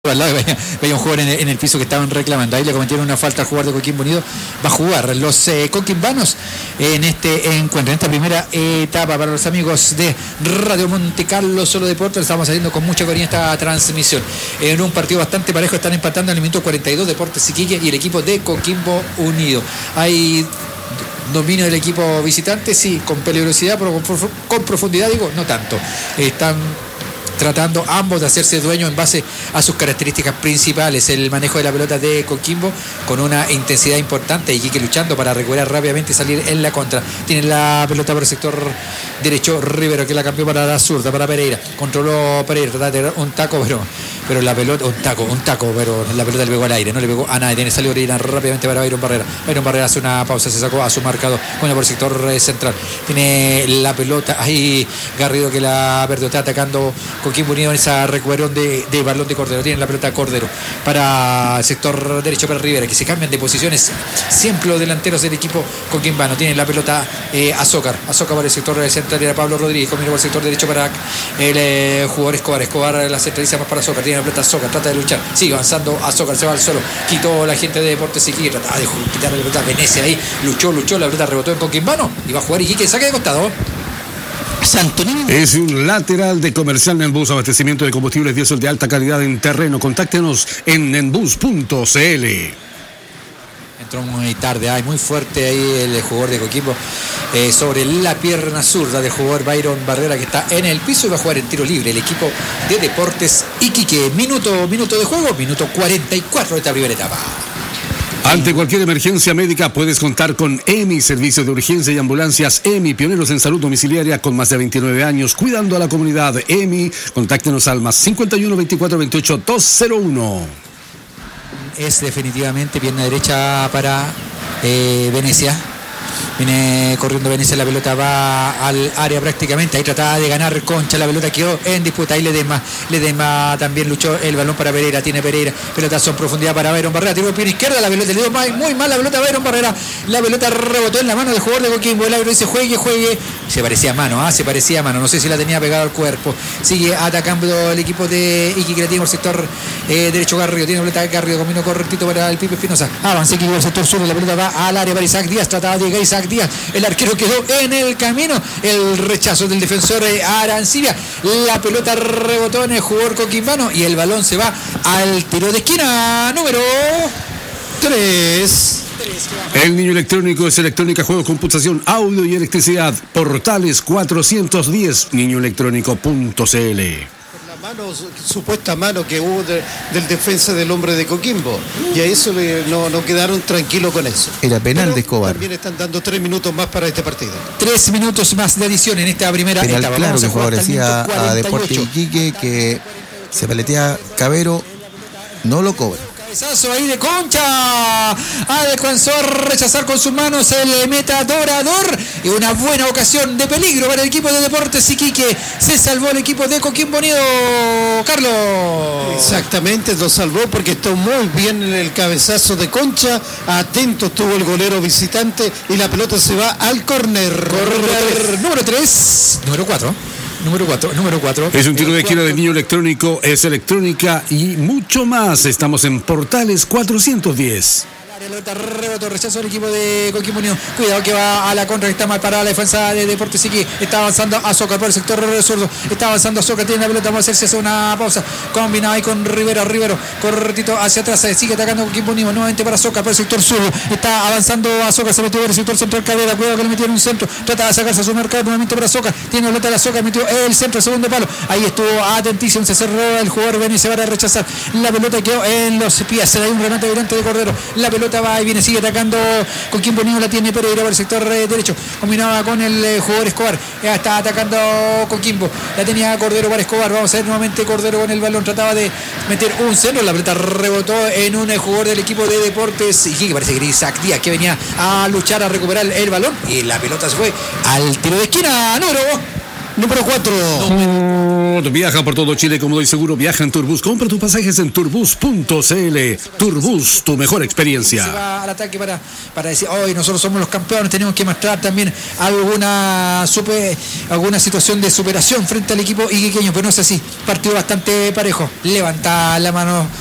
al lado veía un jugador en el piso que estaban reclamando. Ahí le cometieron una falta al jugador de Coquimbo Unido. Va a jugar los coquimbanos en este encuentro, en esta primera etapa. Para los amigos de Radio Monte Carlo Solo Deportes, estamos saliendo con mucha cariño esta transmisión. En un partido bastante parejo, están empatando en el minuto 42 Deportes Iquique y el equipo de Coquimbo Unido. Hay dominio del equipo visitante, sí, con peligrosidad, pero con profundidad, digo, no tanto. Están tratando ambos de hacerse dueños en base a sus características principales. El manejo de la pelota de Coquimbo con una intensidad importante, y Iquique luchando para recuperar rápidamente y salir en la contra. Tiene la pelota por el sector derecho Rivero, que la cambió para la zurda, para Pereira. Controló Pereira, trata de tener un taco, pero la pelota, un taco, pero la pelota le pegó al aire, no le pegó a nadie. Tiene salido Pereira rápidamente para Byron Barrera. Byron Barrera hace una pausa, se sacó a su marcador, bueno, por el sector central. Tiene la pelota ahí Garrido, que la perdió, está atacando Coquimbo Unido en esa recuperación de balón de Cordero. Tiene la pelota Cordero para el sector derecho para Rivera, que se cambian de posiciones siempre los delanteros del equipo coquimbano. Tiene la pelota Azócar para el sector central, era Pablo Rodríguez, combina por el sector derecho para el jugador Escobar la centraliza más para Azócar. Tiene la pelota Azócar, trata de luchar, sigue avanzando Azócar, se va al suelo, quitó la gente de Deportes Iquique, trataba de quitarle la pelota a Venecia ahí, luchó, la pelota rebotó en Coquimbano y va a jugar Iquique, saque de costado. Santonino. Es un lateral de Comercial Nenbus, abastecimiento de combustibles diésel de alta calidad en terreno. Contáctenos en nenbus.cl. Entró muy tarde, muy fuerte ahí el jugador de Coquimbo sobre la pierna zurda del jugador Byron Barrera, que está en el piso y va a jugar en tiro libre el equipo de Deportes Iquique. Minuto de juego, minuto 44 de esta primera etapa. Ante cualquier emergencia médica puedes contar con EMI, Servicio de Urgencia y Ambulancias EMI, pioneros en salud domiciliaria con más de 29 años, cuidando a la comunidad. EMI, contáctenos al más 51 24 28 201. Es definitivamente pierna derecha para Venecia. Viene corriendo Venecia, la pelota va al área prácticamente, ahí trataba de ganar Concha, la pelota quedó en disputa, ahí Ledesma también luchó el balón para Pereira, tiene Pereira, pelotazo en profundidad para Byron Barrera, tiró el pie izquierda, la pelota le dio muy mal la pelota a Byron Barrera, la pelota rebotó en la mano del jugador de Coquimbo, el árbitro dice juegue, se parecía a mano, no sé si la tenía pegada al cuerpo, sigue atacando el equipo de Iquique, que la tiene por el sector derecho Garrido, tiene la pelota Garrido, camino correctito para el Pipe Espinosa, avanza Iquique por el sector sur, la pelota va al área para Isaac Díaz, trataba de llegar Isaac Díaz, el arquero quedó en el camino, el rechazo del defensor Arancibia, la pelota rebotó en el jugador coquimbano y el balón se va al tiro de esquina número 3. El Niño Electrónico es electrónica, juegos, computación, audio y electricidad. Portales 410, niñoelectrónico.cl. Supuesta mano que hubo del defensa del hombre de Coquimbo, y a eso no quedaron tranquilos con eso. Era penal. Pero de Escobar. También están dando 3 minutos más para este partido. 3 minutos más de adición en esta primera penal, etapa. claro, que favorecía a Deportes Iquique, que se paletea Cabero, no lo cobra. Cabezazo ahí de Concha, alcanzó a rechazar con sus manos el metadorador, y una buena ocasión de peligro para el equipo de Deportes Iquique. Se salvó el equipo de Coquimbo Unido, Carlos. Exactamente, lo salvó porque estuvo muy bien en el cabezazo de Concha, atento estuvo el golero visitante y la pelota se va al córner. Número 3, número 4. Número 4. Es un tiro de esquina del Niño Electrónico, es electrónica y mucho más. Estamos en Portales 410. Rebotó, rechazo del equipo de Coquimbo Unido. Cuidado que va a la contra, que está mal parada la defensa de Deportes Iquique. Está avanzando Azócar por el sector zurdo. Está avanzando Azócar, tiene la pelota, vamos a hacerse una pausa. Combinado ahí con Rivero, cortito hacia atrás, sigue atacando Coquimbo Unido, nuevamente para Azócar por el sector zurdo. Está avanzando Azócar, se metió por el sector central Cabrera, cuidado que le metieron un centro. Trata de sacarse a su mercado nuevamente para Azócar. Tiene la pelota de Azócar, metió el centro, el segundo palo. Ahí estuvo atentísimo, se cerró el jugador Venecia para rechazar. La pelota quedó en los pies, se da un remate delante de Cordero. La pelota va y viene, sigue atacando Coquimbo Unido, la tiene Pereira por el sector derecho, combinaba con el jugador Escobar, ya está atacando Coquimbo, la tenía Cordero para Escobar, vamos a ver nuevamente Cordero con el balón, trataba de meter un centro, la pelota rebotó en un jugador del equipo de Deportes y que parece que era Isaac Díaz, que venía a luchar a recuperar el balón, y la pelota se fue al tiro de esquina número Número 4. Viaja por todo Chile cómodo y seguro. Viaja en Turbus. Compra tus pasajes en turbus.cl. Turbus, tu mejor experiencia. Se va al ataque para decir, hoy nosotros somos los campeones, tenemos que mostrar también alguna situación de superación frente al equipo iquiqueño, pero no es así. Partido bastante parejo. Levanta la mano